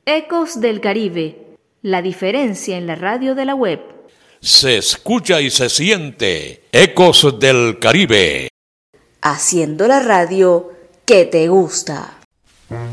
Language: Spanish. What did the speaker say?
Ecos del Caribe, la diferencia en la radio de la web. Se escucha y se siente Ecos del Caribe. Haciendo la radio que te gusta.